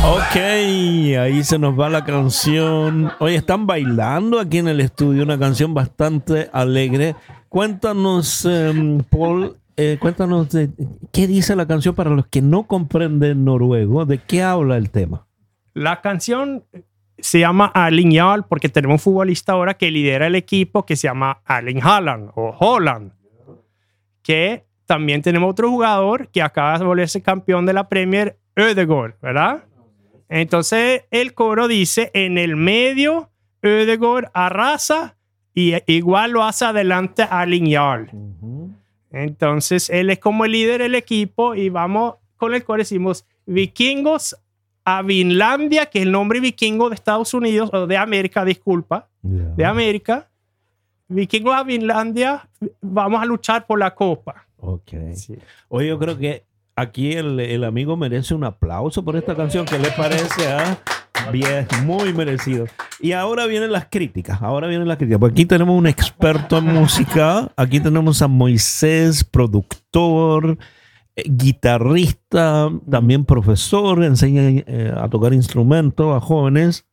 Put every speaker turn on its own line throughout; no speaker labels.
Ok, ahí se nos va la canción. Oye, están bailando aquí en el estudio una canción bastante alegre. Cuéntanos, Paul, cuéntanos qué dice la canción para los que no comprenden noruego. ¿De qué habla el tema?
La canción se llama Erling Jarl porque tenemos un futbolista ahora que lidera el equipo que se llama Erling Haaland o Holland. Que también tenemos otro jugador que acaba de volverse campeón de la Premier, Ødegaard, ¿verdad? Entonces el coro dice, en el medio Ødegaard arrasa y igual lo hace adelante Erling Jarl. Entonces él es como el líder del equipo y vamos con el coro, decimos vikingos a Vinlandia, que es el nombre vikingo de Estados Unidos, o de América, disculpa, de América. Vikingos a Vinlandia, vamos a luchar por la copa.
Ok. Sí. Oye, yo creo que aquí el amigo merece un aplauso por esta canción. ¿Qué le parece? Bien, muy merecido. Y ahora vienen las críticas. Pues aquí tenemos un experto en música. Aquí tenemos a Moisés, productor, guitarrista, también profesor, enseña a tocar instrumentos a jóvenes.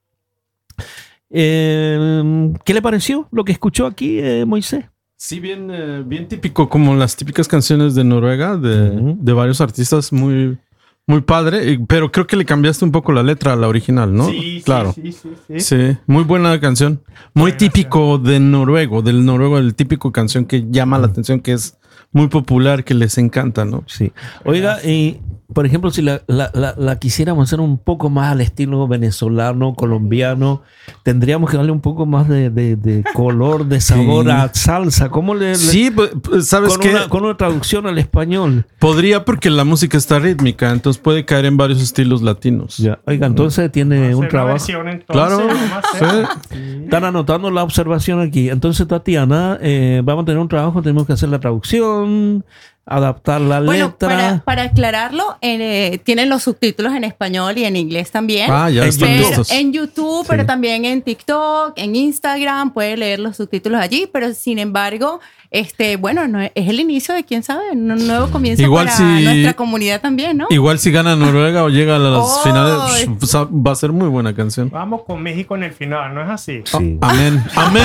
¿Qué le pareció lo que escuchó aquí, Moisés?
Sí, bien típico, como las típicas canciones de Noruega, de varios artistas, muy, muy padre, pero creo que le cambiaste un poco la letra a la original, ¿no?
Sí,
claro.
Sí,
muy buena canción. Muy típico del noruego, el típico canción que llama la atención, que es muy popular, que les encanta, ¿no?
Sí. Oiga, por ejemplo, si la quisiéramos hacer un poco más al estilo venezolano, colombiano, tendríamos que darle un poco más de color, de sabor a salsa. ¿Cómo le
sí, pues, ¿sabes qué?
Con una traducción al español.
Podría, porque la música está rítmica, entonces puede caer en varios estilos latinos.
Ya. Oiga, entonces tiene un trabajo.
Claro.
Sí. Están anotando la observación aquí. Entonces, Tatiana, vamos a tener un trabajo, tenemos que hacer la traducción, adaptar la letra.
Para aclararlo, tienen los subtítulos en español y en inglés también.
Ya están listos.
En YouTube, pero también en TikTok, en Instagram, puede leer los subtítulos allí, pero sin embargo, bueno, no, es el inicio de, quién sabe, un nuevo comienzo
igual
para nuestra comunidad también, ¿no?
Igual si gana Noruega o llega a las finales, va a ser muy buena canción.
Vamos con México en el final, ¿no es así?
Sí. Amén.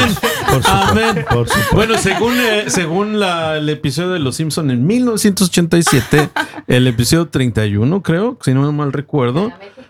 Por supuesto. Bueno, según el episodio de Los Simpson en 1987, el episodio 31, creo, si no mal recuerdo,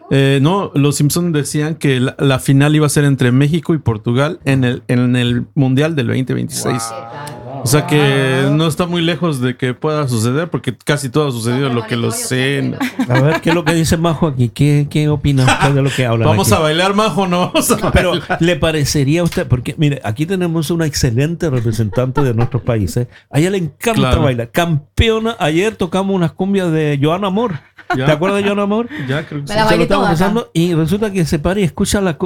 no, Los Simpson decían que la final iba a ser entre México y Portugal en el Mundial del 2026. Wow. O sea que no está muy lejos de que pueda suceder, porque casi todo ha sucedido lo que lo sé.
A ver, ¿qué es lo que dice Majo aquí? ¿Qué opina usted de lo que habla?
¿Vamos a bailar, Majo? No,
pero ¿le parecería a usted? Porque, mire, aquí tenemos una excelente representante de nuestros países. A ella le encanta bailar. Campeona. Ayer tocamos unas cumbias de Joana Amor. ¿Te acuerdas de Joana Amor?
Ya, creo que
sí. Se lo estamos
pensando y resulta que se para y escucha la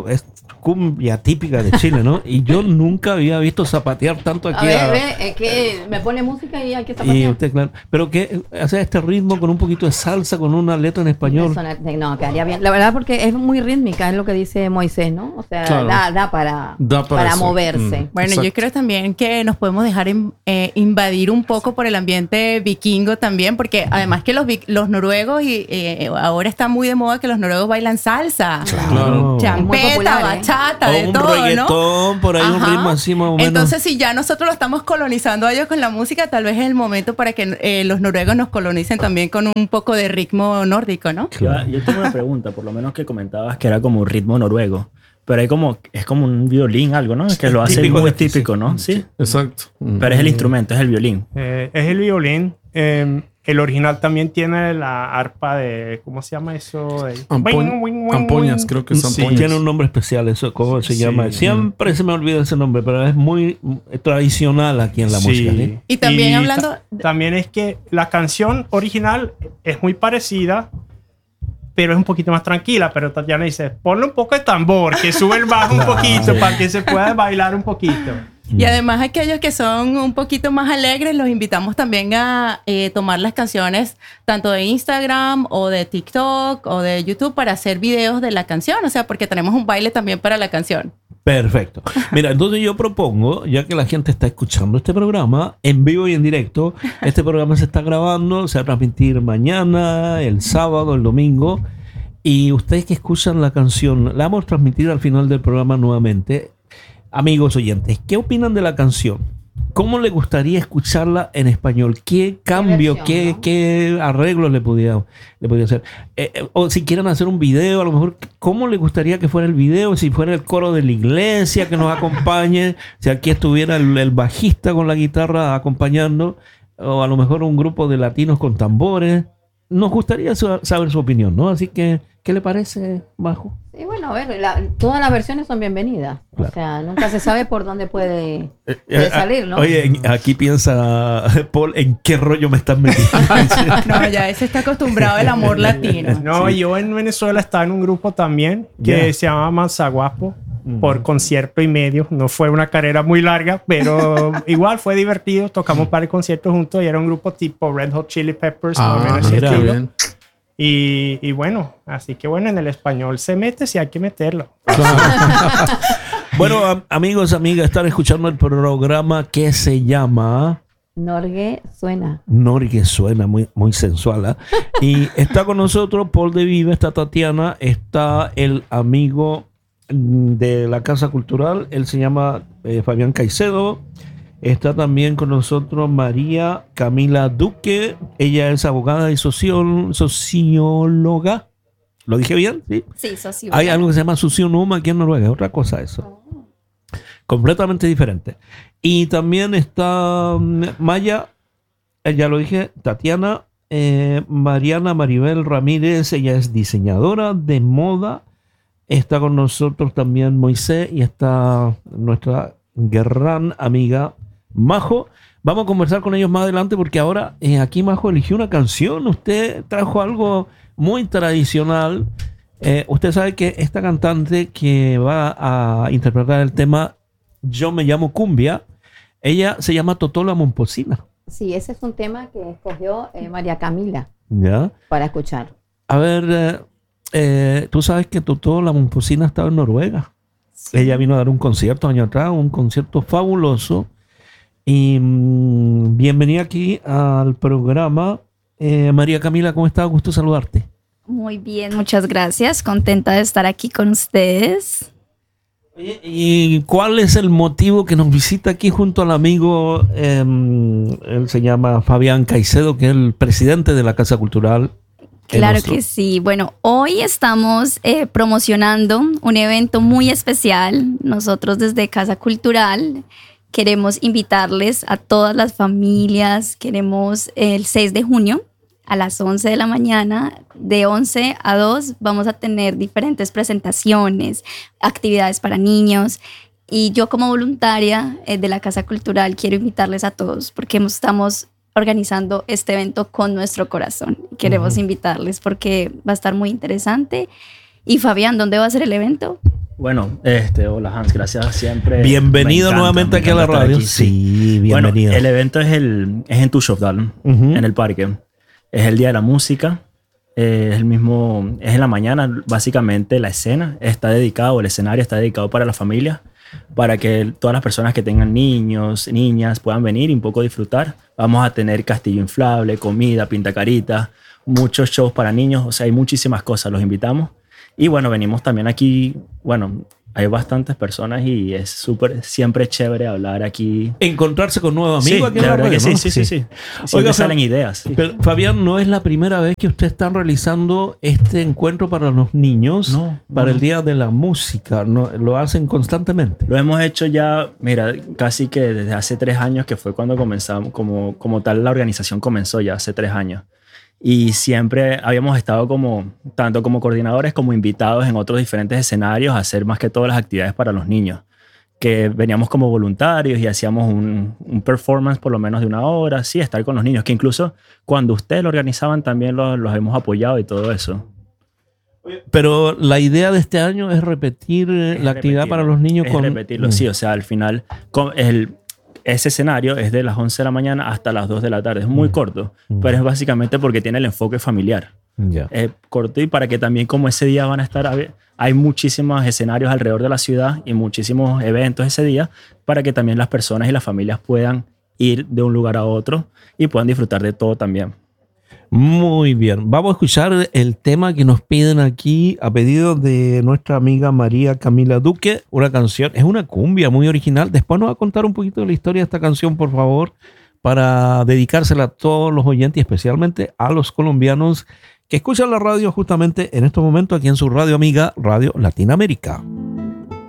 cumbia típica de Chile, ¿no? Y yo nunca había visto zapatear tanto aquí.
Es que me pone música y hay que zapatear.
Y usted, claro. Pero que hace este ritmo con un poquito de salsa, con una letra en español.
No, quedaría bien. La verdad, porque es muy rítmica, es lo que dice Moisés, ¿no? O sea, claro. da para moverse. Bueno, exacto. Yo creo también que nos podemos dejar invadir un poco por el ambiente vikingo también, porque además que los noruegos ahora está muy de moda que los noruegos bailan salsa,
claro.
Champeta, bachata, de todo,
un reggaetón, ¿no? Por ahí. Ajá. Un ritmo así más o menos.
Entonces, si ya nosotros lo estamos colonizando a ellos con la música, tal vez es el momento para que los noruegos nos colonicen también con un poco de ritmo nórdico, ¿no?
Claro. Yo tengo una pregunta, por lo menos que comentabas que era como un ritmo noruego. Pero es como un violín, algo, ¿no? Que lo hace muy típico, ¿no? Sí.
Exacto.
Pero es el instrumento, es el violín.
Es el violín. El original también tiene la arpa de... ¿Cómo se llama eso?
Ampoñas, creo que es ampoñas.
Sí, tiene un nombre especial, eso, ¿cómo se llama? Siempre se me olvida ese nombre, pero es muy tradicional aquí en la música. ¿Sí?
Y también hablando...
También es que la canción original es muy parecida, pero es un poquito más tranquila. Pero Tatiana dice, ponle un poco de tambor, que sube el bajo un poquito para que se pueda bailar un poquito.
Y además aquellos que son un poquito más alegres, los invitamos también a tomar las canciones tanto de Instagram o de TikTok o de YouTube para hacer videos de la canción. O sea, porque tenemos un baile también para la canción.
Perfecto. Mira, entonces yo propongo, ya que la gente está escuchando este programa en vivo y en directo, este programa se está grabando, se va a transmitir mañana, el sábado, el domingo. y ustedes que escuchan la canción, la vamos a transmitir al final del programa nuevamente. Amigos oyentes, ¿qué opinan de la canción? ¿Cómo le gustaría escucharla en español? ¿Qué cambio, qué arreglos le podía hacer? O si quieren hacer un video, a lo mejor, ¿cómo le gustaría que fuera el video? Si fuera el coro de la iglesia que nos acompañe, si aquí estuviera el bajista con la guitarra acompañando, o a lo mejor un grupo de latinos con tambores. Nos gustaría saber su opinión, ¿no? Así que, ¿qué le parece, Majo?
Sí, bueno, a ver, todas las versiones son bienvenidas. Claro. O sea, nunca se sabe por dónde puede salir, ¿no?
Oye, aquí piensa Paul, ¿en qué rollo me estás metiendo?
No, ya ese está acostumbrado al amor latino.
No, sí. Yo en Venezuela estaba en un grupo también que se llama Manzaguapo. Por concierto y medio. No fue una carrera muy larga, pero igual fue divertido. Tocamos para el concierto juntos y era un grupo tipo Red Hot Chili Peppers. Y bueno, así que bueno, en el español se mete si hay que meterlo.
Bueno, amigos, amigas, están escuchando el programa que se llama...
Norge Suena.
Norge Suena, muy, muy sensual, ¿eh? Y está con nosotros Paul de Vive, está Tatiana, está el amigo de la Casa Cultural, él se llama Fabián Caicedo. Está también con nosotros María Camila Duque, ella es abogada y socióloga. ¿Lo dije bien? Sí,
sí, socióloga.
Hay algo que se llama sociónoma aquí en Noruega, es otra cosa eso. Completamente diferente. Y también está Maya, ya lo dije, Tatiana, Mariana Maribel Ramírez, ella es diseñadora de moda. Está con nosotros también Moisés y está nuestra gran amiga Majo. Vamos a conversar con ellos más adelante porque ahora aquí Majo eligió una canción. Usted trajo algo muy tradicional. Usted sabe que esta cantante que va a interpretar el tema Yo me llamo Cumbia, ella se llama Totola Momposina.
Sí, ese es un tema que escogió María Camila para escuchar.
A ver... tú sabes que Totola Momposina estaba en Noruega. Sí. Ella vino a dar un concierto año atrás, un concierto fabuloso. Y bienvenida aquí al programa. María Camila, ¿cómo estás? Gusto saludarte.
Muy bien, muchas gracias. Contenta de estar aquí con ustedes.
¿Y cuál es el motivo que nos visita aquí junto al amigo? Él se llama Fabián Caicedo, que es el presidente de la Casa Cultural.
Claro que sí. Bueno, hoy estamos promocionando un evento muy especial. Nosotros desde Casa Cultural queremos invitarles a todas las familias. Queremos el 6 de junio a las 11 de la mañana, de 11 a 2, vamos a tener diferentes presentaciones, actividades para niños. Y yo como voluntaria de la Casa Cultural quiero invitarles a todos porque estamos organizando este evento con nuestro corazón. Queremos invitarles porque va a estar muy interesante. Y Fabián, ¿dónde va a ser el evento?
Bueno, hola Hans, gracias siempre.
Bienvenido nuevamente aquí a la radio.
Aquí,
sí, bienvenido.
Bueno, el evento es en Tushovdal, en el parque. Es el Día de la Música. Es en la mañana. Básicamente la escena está dedicada, o el escenario está dedicado para la familia, para que todas las personas que tengan niños, niñas puedan venir y un poco disfrutar. Vamos a tener castillo inflable, comida, pintacarita, muchos shows para niños, o sea, hay muchísimas cosas, los invitamos. Y bueno, venimos también aquí, bueno, hay bastantes personas y es siempre chévere hablar aquí.
Encontrarse con nuevos amigos.
Sí, aquí la verdad que ¿no? Sí. Siempre salen ideas.
Pero, Fabián, ¿no es la primera vez que usted está realizando este encuentro para los niños? Para el Día de la Música. ¿No? ¿Lo hacen constantemente?
Lo hemos hecho ya, mira, casi que desde hace 3 años, que fue cuando comenzamos, como tal la organización comenzó ya hace 3 años. Y siempre habíamos estado tanto como coordinadores como invitados en otros diferentes escenarios a hacer más que todas las actividades para los niños. Que veníamos como voluntarios y hacíamos un performance por lo menos de 1 hora, sí, estar con los niños, que incluso cuando ustedes lo organizaban también los hemos apoyado y todo eso.
Pero la idea de este año es repetir la actividad para los niños.
Repetirlo, sí, o sea, al final ese escenario es de las 11 de la mañana hasta las 2 de la tarde. Es muy corto, pero es básicamente porque tiene el enfoque familiar. Es corto y para que también como ese día van a estar... Hay muchísimos escenarios alrededor de la ciudad y muchísimos eventos ese día para que también las personas y las familias puedan ir de un lugar a otro y puedan disfrutar de todo también.
Muy bien. Vamos a escuchar el tema que nos piden aquí a pedido de nuestra amiga María Camila Duque. Una canción, es una cumbia muy original. Después nos va a contar un poquito de la historia de esta canción, por favor, para dedicársela a todos los oyentes y especialmente a los colombianos que escuchan la radio justamente en estos momentos aquí en su radio amiga, Radio Latinoamérica.